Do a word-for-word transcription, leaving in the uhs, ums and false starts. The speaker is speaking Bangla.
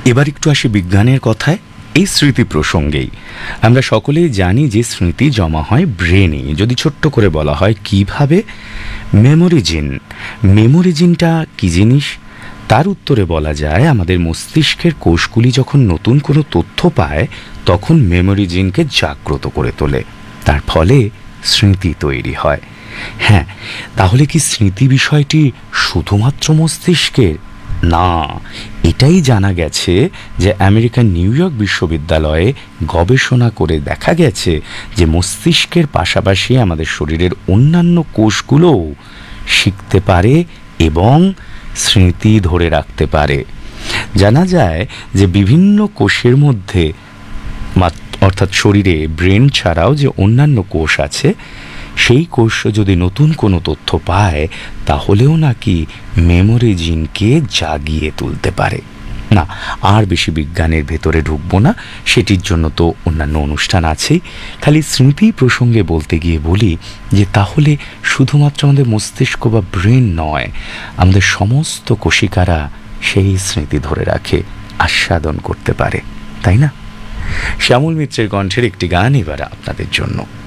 এবার একটু আসি বিজ্ঞানের কথায়। এই স্মৃতি প্রসঙ্গেই আমরা সকলেই জানি যে স্মৃতি জমা হয় ব্রেনে। যদি ছোট্ট করে বলা হয় কিভাবে, মেমোরি জিন। মেমোরি জিনটা কি জিনিস? তার উত্তরে বলা যায় আমাদের মস্তিষ্কের কোষগুলি যখন নতুন কোনো তথ্য পায় তখন মেমোরি জিনকে জাগ্রত করে তোলে, তার ফলে স্মৃতি তৈরি হয়। হ্যাঁ, তাহলে কি স্মৃতি বিষয়টি শুধুমাত্র মস্তিষ্কের? না, এটাই জানা গেছে যে আমেরিকার নিউ ইয়র্ক বিশ্ববিদ্যালয়ে গবেষণা করে দেখা গেছে যে মস্তিষ্কের পাশাপাশি আমাদের শরীরের অন্যান্য কোষগুলোও শিখতে পারে এবং স্মৃতি ধরে রাখতে পারে। জানা যায় যে বিভিন্ন কোষের মধ্যে, অর্থাৎ শরীরে ব্রেন ছাড়াও যে অন্যান্য কোষ আছে, সেই কোষ যদি নতুন কোনো তথ্য পায় তাহলেও নাকি মেমোরি জিনকে জাগিয়ে তুলতে পারে। না, আর বেশি বিজ্ঞানের ভেতরে ঢুকবো না, সেটির জন্য তো অন্যান্য অনুষ্ঠান আছেই। খালি স্মৃতি প্রসঙ্গে বলতে গিয়ে বলি যে তাহলে শুধুমাত্র আমাদের মস্তিষ্ক বা ব্রেন নয়, আমাদের সমস্ত কোষিকারা সেই স্মৃতি ধরে রাখে, আস্বাদন করতে পারে, তাই না? শ্যামল মিত্রের কণ্ঠের একটি গান এবার আপনাদের জন্য।